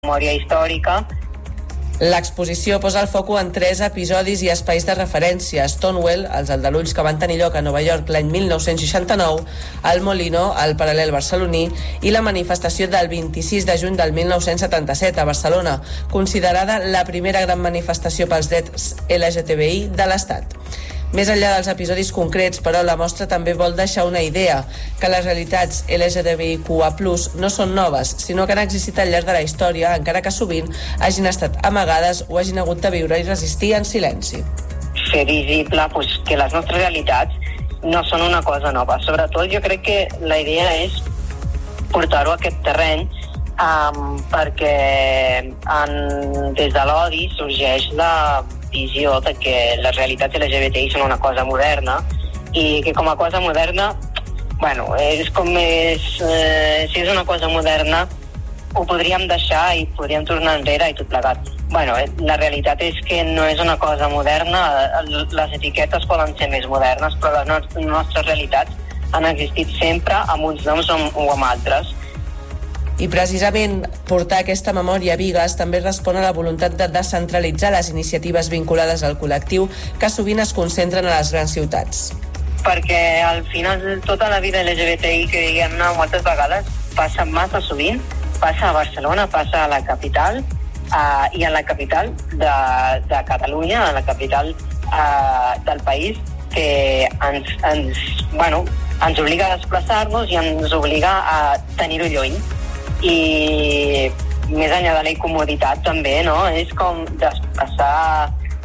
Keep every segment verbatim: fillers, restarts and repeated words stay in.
memòria històrica. L'exposició posa el foco en tres episodis i espais de referència: Stonewall, els aldarulls que van tenir lloc a Nova York l'any mil nou-cents seixanta-nou, el Molino, el paral·lel barceloní, i la manifestació del vint-i-sis de juny del mil nou-cents setanta-set a Barcelona, considerada la primera gran manifestació pels drets L G T B I de l'Estat. Més enllà dels episodis concrets, però, la mostra també vol deixar una idea, que les realitats L G T B I Q A plus, no són noves, sinó que han existit al llarg de la història, encara que sovint hagin estat amagades o hagin hagut de viure i resistir en silenci. Fer visible pues, que les nostres realitats no són una cosa nova. Sobretot jo crec que la idea és portar-ho a aquest terreny um, perquè en, des de l'odi sorgeix la visió de que les realitats L G B T I són una cosa moderna i que com a cosa moderna, bueno, és com és, eh, si és una cosa moderna ho podríem deixar i podríem tornar enrere i tot plegat. Bueno, la realitat és que no és una cosa moderna, les etiquetes poden ser més modernes, però les nostres realitats han existit sempre amb uns noms o amb altres. I precisament portar aquesta memòria a Bigues també respon a la voluntat de descentralitzar les iniciatives vinculades al col·lectiu que sovint es concentren a les grans ciutats. Perquè al final tota la vida L G B T I, que diguem-ne moltes vegades, passa massa sovint, passa a Barcelona, passa a la capital, uh, i a la capital de, de Catalunya, a la capital uh, del país, que ens, ens, bueno, ens obliga a desplaçar-nos i ens obliga a tenir-ho lluny. I més enllà de la incomoditat també, no? És com desplaçar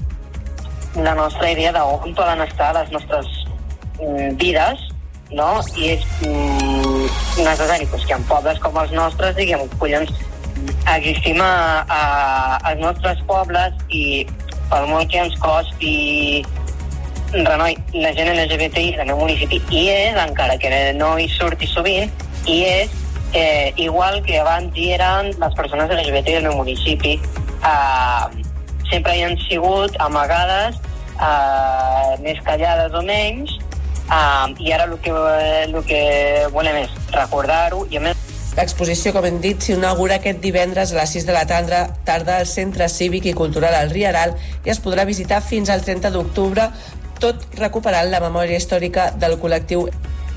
la nostra idea d'on poden estar les nostres mm, vides, no? I és mm, necessari pues, que en pobles com els nostres, diguem, collons, existim a, a, als nostres pobles i per molt que ens costi renoi, la gent L G B T I del meu municipi hi és, encara que no hi surti sovint, hi és. Eh, igual que abans hi eren les persones L G B T I del meu municipi, eh, sempre hi han sigut amagades, eh, més callades o menys, eh, i ara el que, el que volem és recordar-ho. I a més, l'exposició, com hem dit, s'inaugura aquest divendres a les sis de la tarda, tarda al Centre Cívic i Cultural El Rieral i es podrà visitar fins al trenta d'octubre, tot recuperant la memòria històrica del col·lectiu.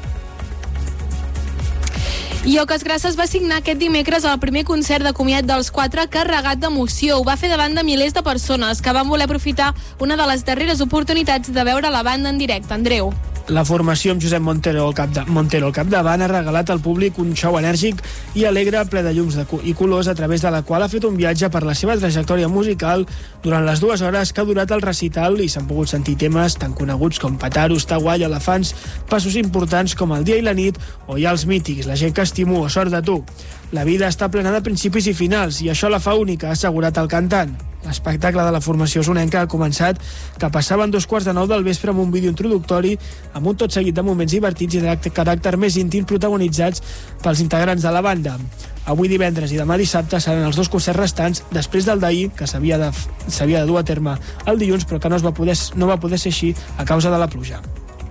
I Oques Grasses va signar aquest dimecres el primer concert de comiat dels quatre carregat d'emoció. Ho va fer davant de milers de persones que van voler aprofitar una de les darreres oportunitats de veure la banda en directe. Andreu. La formació amb Josep Montero al, capda, Montero al capdavant ha regalat al públic un show enèrgic i alegre, ple de llums de, i colors, a través de la qual ha fet un viatge per la seva trajectòria musical durant les dues hores que ha durat el recital, i s'han pogut sentir temes tan coneguts com Petar, Està Guai, Elefants, passos importants com El dia i la nit o hi ha els mítics La gent que estimo o Sort de tu. La vida està plena de principis i finals i això la fa única, ha assegurat el cantant. L'espectacle de la formació sonenca ha començat que passaven dos quarts de nou del vespre amb un vídeo introductori amb un tot seguit de moments divertits i de caràcter més íntim protagonitzats pels integrants de la banda. Avui divendres i demà dissabte seran els dos concerts restants després del d'ahir, que s'havia de, s'havia de dur a terme el dilluns, però que no, es va poder, no va poder ser així a causa de la pluja.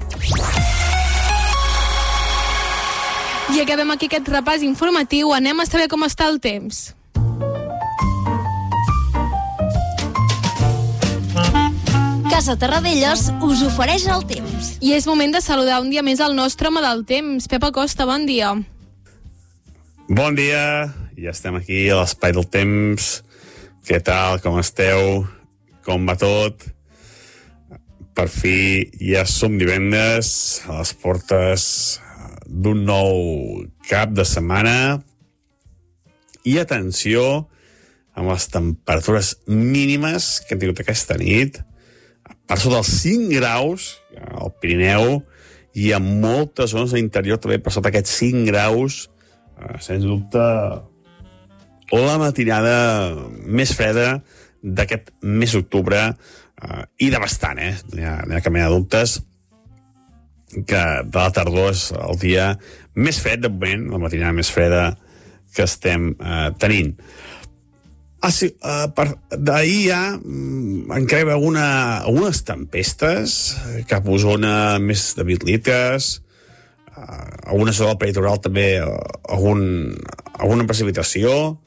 I acabem aquí aquest repàs informatiu. Anem a saber com està el temps. Casa Terradellos us ofereix el temps. I és moment de saludar un dia més el nostre home del temps. Pep Acosta, bon dia. Bon dia, ja estem aquí a l'Espai del Temps. Què tal, com esteu? Com va tot? Per fi ja som divendres a les portes d'un nou cap de setmana. I atenció amb les temperatures mínimes que hem tingut aquesta nit, per sota dels cinc graus al Pirineu i a moltes zones de l'interior també per sota aquests cinc graus, eh, sens dubte la matinada més freda d'aquest mes d'octubre, eh, i de bastant, eh? No hi ha, no hi ha cap mena de dubtes que de la tardor és el dia més fred de moment, la matinada més freda que estem eh, tenint. Ah, sí, uh, per, d'ahir ja mm, encara alguna, algunes tempestes cap a Osona, més de vint litres, uh, alguna zona del peritoral també uh, algun, alguna precipitació,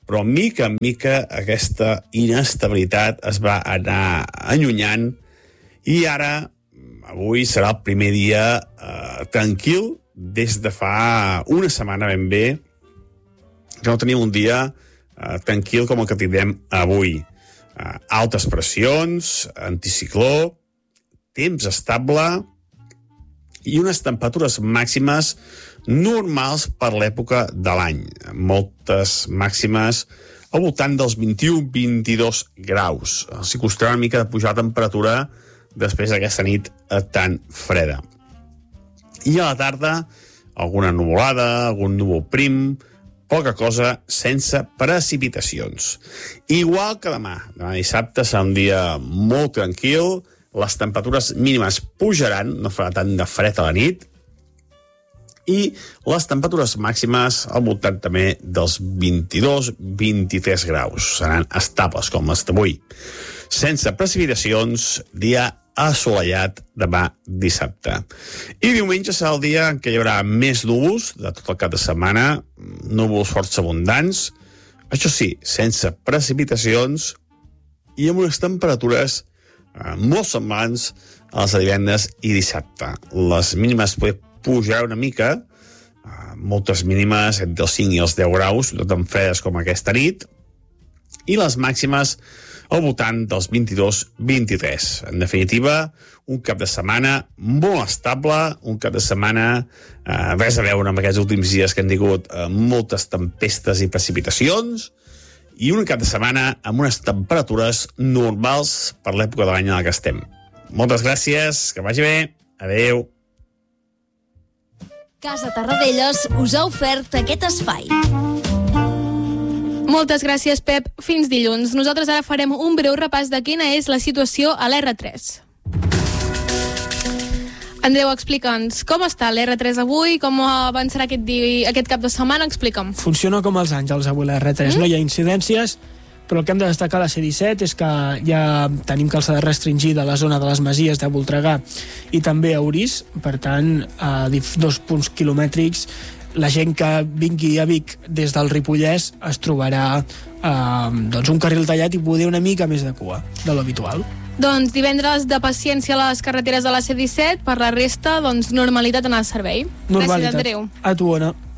però mica en mica aquesta inestabilitat es va anar allunyant i ara, avui, serà el primer dia eh, tranquil des de fa una setmana ben bé que no tenim un dia eh, tranquil com el que tindrem avui. Eh, altes pressions, anticicló, temps estable i unes temperatures màximes normals per l'època de l'any. Moltes màximes al voltant dels vint-i-u a vint-i-dos graus. Els hi costarà una mica de pujar la temperatura després d'aquesta nit tan freda. I a la tarda, alguna nuvolada, algun núvol prim, poca cosa, sense precipitacions. Igual que demà. Demà dissabte serà un dia molt tranquil, les temperatures mínimes pujaran, no farà tant de fred a la nit, i les temperatures màximes al voltant també dels vint-i-dos a vint-i-tres graus. Seran estables com les d'avui. Sense precipitacions, dia assolellat demà dissabte. I diumenge serà el dia en què hi haurà més núvols de tot el cap de setmana, núvols força abundants, això sí, sense precipitacions i amb unes temperatures eh, molt semblants a les de divendres i dissabte. Les mínimes poder pujar una mica, eh, moltes mínimes entre els cinc i els deu graus, no tan fredes com aquesta nit, i les màximes al voltant dels vint-i-dos a vint-i-tres. En definitiva, un cap de setmana molt estable, un cap de setmana eh, res a veure amb aquests últims dies que han tingut eh, moltes tempestes i precipitacions, i un cap de setmana amb unes temperatures normals per l'època de l'any en la que estem. Moltes gràcies, que vagi bé, adeu. Casa Tarradellas us ha ofert aquest espai. Moltes gràcies, Pep. Fins dilluns. Nosaltres ara farem un breu repàs de quina és la situació a l'erre tres. Andreu, explica'ns, com està l'erre tres avui? Com avançarà aquest, di... aquest cap de setmana? Explica'm. Funciona com els àngels avui l'erre tres. Mm? No hi ha incidències, però el que hem de destacar a la ce disset és que ja tenim calçada restringida a la zona de les Masies de Voltregà i també a Orís, per tant, a dos punts quilomètrics. La gent que vingui a Vic des del Ripollès es trobarà eh, doncs un carril tallat i poder una mica més de cua de l'habitual. Doncs divendres de paciència a les carreteres de la ce disset, per la resta, doncs normalitat en el servei. Normalitat. Gràcies, Andreu. A tu, Ona.